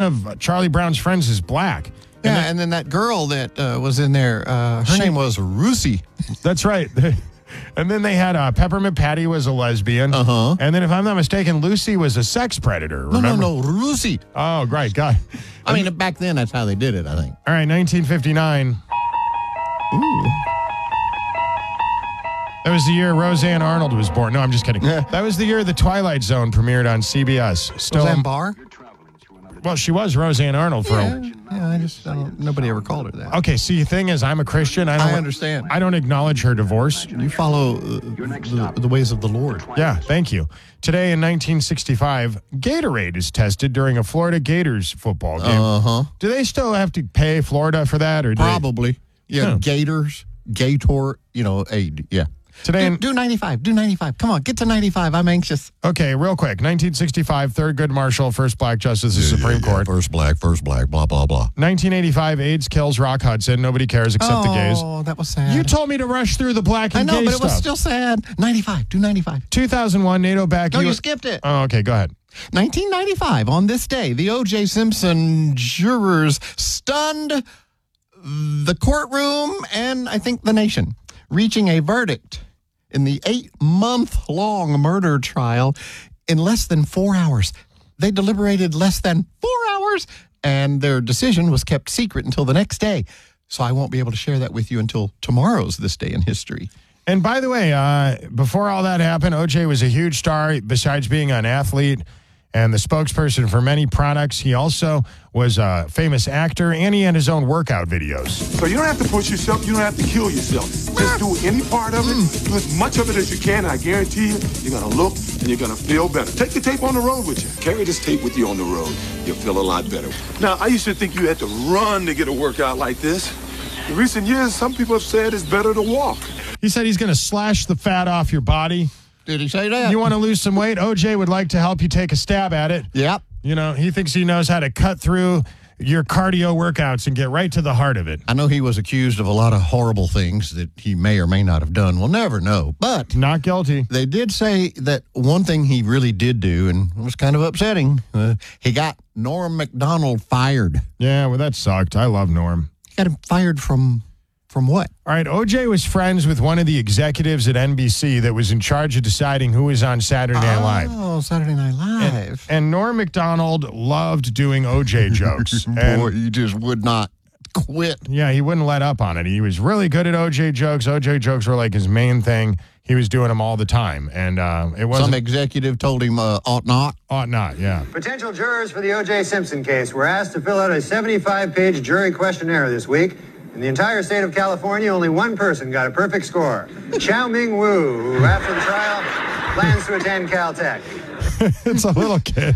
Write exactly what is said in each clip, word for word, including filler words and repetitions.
of Charlie Brown's friends is black. Yeah, and then, and then that girl that uh, was in there, uh, her She- name was Rusi. That's right. And then they had uh, Peppermint Patty was a lesbian. Uh-huh. And then if I'm not mistaken, Lucy was a sex predator. No, Remember? no, no, Rusi. Oh, right. God. I mean, back then, that's how they did it, I think. All right, nineteen fifty-nine. Ooh. That was the year Roseanne Arnold was born. No, I'm just kidding. Yeah. That was the year The Twilight Zone premiered on C B S. Still, Roseanne Barr? well, she was Roseanne Arnold for Yeah, a yeah, I just, I don't, nobody ever called her that. Okay, see, the thing is, I'm a Christian. I, don't, I understand. I don't acknowledge her divorce. You follow uh, the, the ways of the Lord. Yeah, thank you. Today in nineteen sixty-five, Gatorade is tested during a Florida Gators football game. Uh-huh. Do they still have to pay Florida for that? Or do they- Probably. Yeah, Huh. Gators, Gator, you know, aid. Yeah. Today Do, in- do ninety-five. Do ninety-five. Come on, get to ninety-five. I'm anxious. Okay, real quick. nineteen sixty-five, third good marshal, first black justice of the Supreme Court. First black, first black, blah, blah, blah. nineteen eighty-five, AIDS kills Rock Hudson. Nobody cares except the gays. Oh, that was sad. You told me to rush through the black I and know, gay but it was stuff. still sad. ninety-five. Do ninety-five. two thousand one, NATO back. No, U- you skipped it. Oh, okay, go ahead. nineteen ninety-five, on this day, the O J. Simpson jurors stunned the courtroom and I think the nation, reaching a verdict in the eight-month-long murder trial in less than four hours. They deliberated less than four hours, and their decision was kept secret until the next day. So I won't be able to share that with you until tomorrow's This Day in History. And by the way, uh, before all that happened, O J was a huge star. Besides being an athlete and the spokesperson for many products, he also was a famous actor, and he had his own workout videos. So you don't have to push yourself. You don't have to kill yourself. Just do any part of it. Do as much of it as you can. And I guarantee you, you're going to look and you're going to feel better. Take the tape on the road with you. Carry this tape with you on the road. You'll feel a lot better. Now, I used to think you had to run to get a workout like this. In recent years, some people have said it's better to walk. He said he's going to slash the fat off your body. Did he say that? You want to lose some weight? O J would like to help you take a stab at it. Yep. You know, he thinks he knows how to cut through your cardio workouts and get right to the heart of it. I know he was accused of a lot of horrible things that he may or may not have done. We'll never know. But Not guilty. they did say that one thing he really did do, and it was kind of upsetting, uh, he got Norm Macdonald fired. Yeah, well, that sucked. I love Norm. He got him fired from from what? All right, O J was friends with one of the executives at N B C that was in charge of deciding who was on Saturday Night Live. Oh, Saturday Night Live. And Norm Macdonald loved doing O J jokes. And Boy, he just would not quit. yeah, he wouldn't let up on it. He was really good at O J jokes. O J jokes were like his main thing. He was doing them all the time. And uh, it Some wasn't, executive told him uh, ought not. ought not, yeah. Potential jurors for the O J. Simpson case were asked to fill out a seventy-five page jury questionnaire this week. In the entire state of California, only one person got a perfect score. Chow Ming Wu, who after the trial plans to attend Caltech. It's a little kid.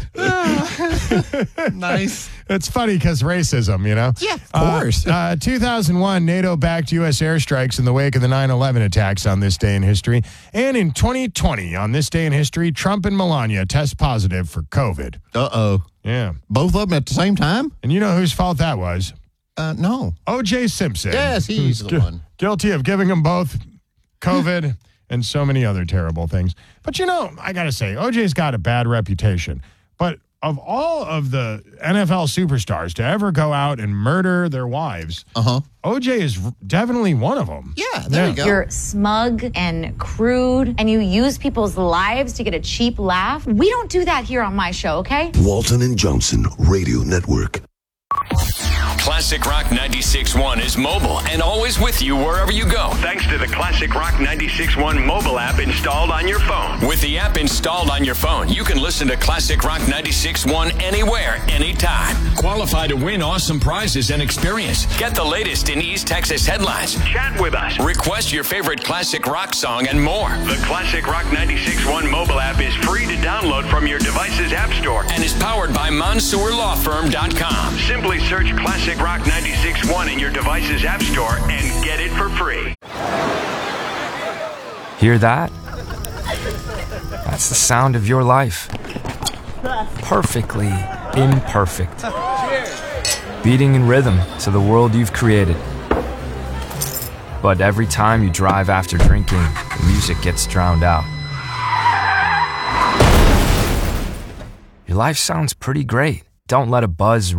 Nice. It's funny because racism, you know? Yeah, of course. Uh, uh, two thousand one, NATO backed U S airstrikes in the wake of the nine eleven attacks on this day in history. And in twenty twenty, on this day in history, Trump and Melania test positive for COVID. Uh-oh. Yeah. Both of them at the same time? And you know whose fault that was? Uh, no. O J. Simpson. Yes, he's the Gu- one. Guilty of giving them both COVID and so many other terrible things. But you know, I got to say, O J's got a bad reputation. But of all of the N F L superstars to ever go out and murder their wives, Uh-huh. O J is r- definitely one of them. Yeah, there you go. You're smug and crude, and you use people's lives to get a cheap laugh. We don't do that here on my show, okay? Walton and Johnson Radio Network. Classic Rock ninety-six point one is mobile and always with you wherever you go. Thanks to the Classic Rock ninety-six point one mobile app installed on your phone. With the app installed on your phone, you can listen to Classic Rock ninety-six point one anywhere, anytime. Qualify to win awesome prizes and experience. Get the latest in East Texas headlines. Chat with us. Request your favorite classic rock song and more. The Classic Rock ninety-six point one mobile app is free to download from your device's app store. And is powered by Monsoor Law Firm dot com. Simply search Classic Rock ninety-six point one in your device's app store and get it for free. Hear that? That's the sound of your life. Perfectly imperfect. Beating in rhythm to the world you've created. But every time you drive after drinking, the music gets drowned out. Your life sounds pretty great. Don't let a buzz